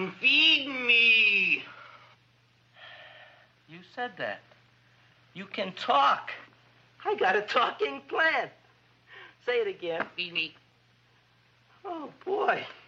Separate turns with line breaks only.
Feed me.
You said that. You can talk.
I got a talking plant. Say it again.
Feed me.
Oh, boy.